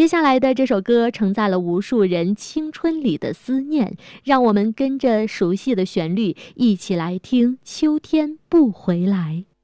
接下来的这首歌承载了无数人青春里的思念，让我们跟着熟悉的旋律一起来听《秋天不回来》。